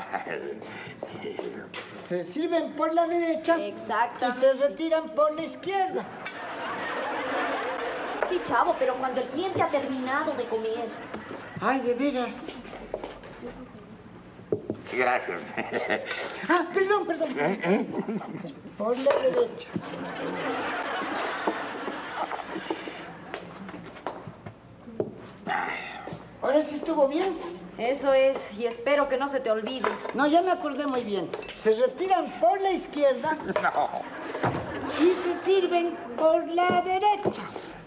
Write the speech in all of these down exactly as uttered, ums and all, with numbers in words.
Se sirven por la derecha. Exactamente. Y se retiran por la izquierda. Sí, chavo, pero cuando el cliente ha terminado de comer. Ay, de veras. Gracias. Ah, perdón, perdón. ¿Eh? ¿Eh? Por la derecha. Ahora sí estuvo bien. Eso es, y espero que no se te olvide. No, ya me acordé muy bien. Se retiran por la izquierda. No. Y se sirven por la derecha.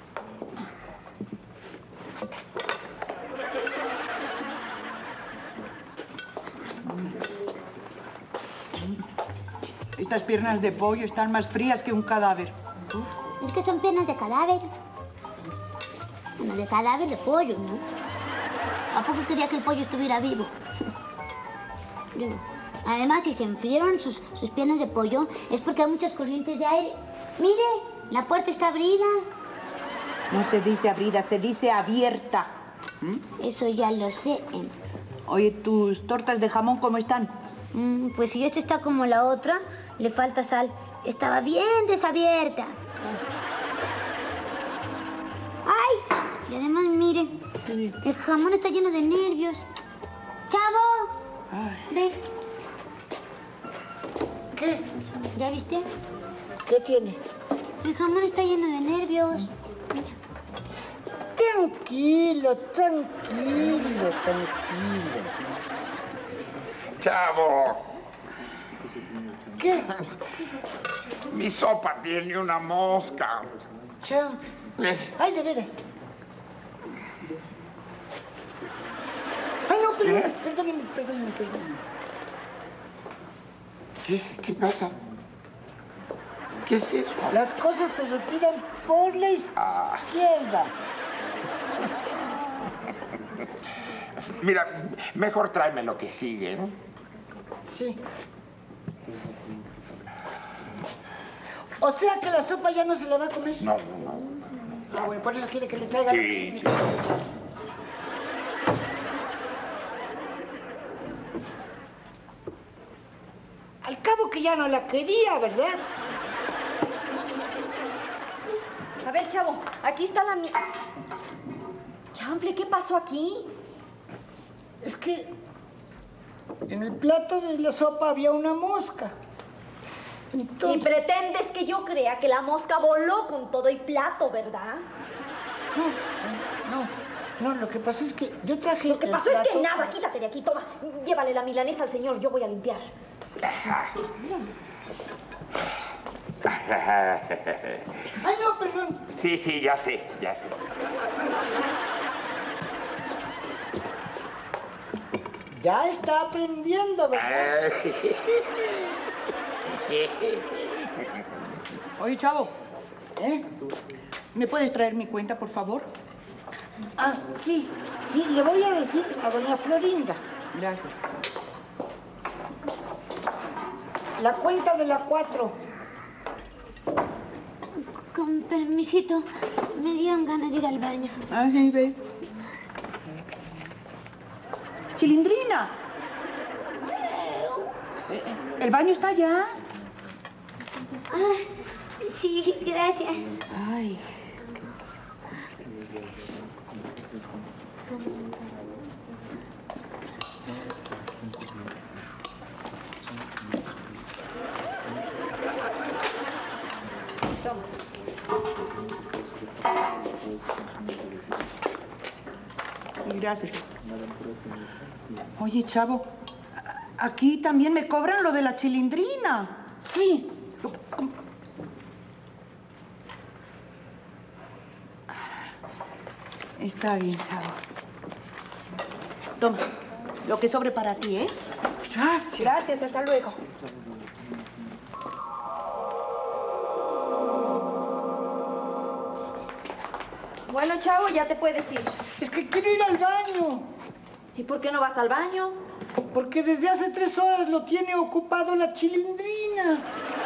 Estas piernas de pollo están más frías que un cadáver. Es que son piernas de cadáver. Bueno, de cadáver de pollo, ¿no? ¿A poco quería que el pollo estuviera vivo? Digo, además, si se enfriaron sus, sus piernas de pollo, es porque hay muchas corrientes de aire. ¡Mire! La puerta está abrida. No se dice abrida, se dice abierta. ¿Mm? Eso ya lo sé. Oye, ¿tus tortas de jamón cómo están? Mm, pues si esta está como la otra, le falta sal. Estaba bien desabierta. ¡Ay! Y además, mire, el jamón está lleno de nervios. ¡Chavo! Ay. Ven. ¿Qué? ¿Ya viste? ¿Qué tiene? El jamón está lleno de nervios. Mira. Tranquilo, tranquilo, tranquilo. Chavo. ¿Qué? Mi sopa tiene una mosca. Chao. Ay, de veras. Ay, no, perdón, ¿Eh? perdóneme, perdóneme, perdóneme. ¿Qué, ¿Qué pasa? ¿Qué es eso? Las cosas se retiran por la Ah. izquierda. Mira, mejor tráeme lo que sigue, ¿no? Sí. O sea que la sopa ya no se la va a comer. No, no. Ah, bueno, por eso quiere que le traiga. Sí. Al cabo que ya no la quería, ¿verdad? A ver, chavo, aquí está la... mi- Chanfle, ¿qué pasó aquí? Es que en el plato de la sopa había una mosca. Entonces... Y pretendes que yo crea que la mosca voló con todo y plato, ¿verdad? No, no, no, lo que pasó es que yo traje... Lo que el pasó es que plato- nada, quítate de aquí, toma. Llévale la milanesa al señor, yo voy a limpiar. Ay, no, perdón. Sí, sí, ya sé, ya sé. Ya está aprendiendo, ¿verdad? Oye, chavo, ¿Eh? ¿me puedes traer mi cuenta, por favor? Ah, sí, sí, le voy a decir a doña Florinda. Gracias. La cuenta de la cuatro. Con permisito, me dieron ganas de ir al baño. Ay, ve. Chilindrina. Eh, eh, ¿El baño está allá? Ah, sí, gracias. Ay. Toma. Gracias. Oye, chavo, a- aquí también me cobran lo de la chilindrina. Sí. Está bien, chavo. Toma, lo que sobre para ti, ¿eh? Gracias. Gracias, hasta luego. Bueno, chavo, ya te puedes ir. Es que quiero ir al baño. ¿Y por qué no vas al baño? Porque desde hace tres horas lo tiene ocupado la chilindrina.